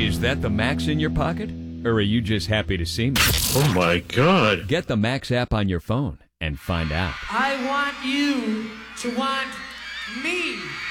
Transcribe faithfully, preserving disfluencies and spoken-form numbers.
Is that the Max in your pocket? Or are you just happy to see me? Oh, my God. Get the Max app on your phone and find out. I want you to want me.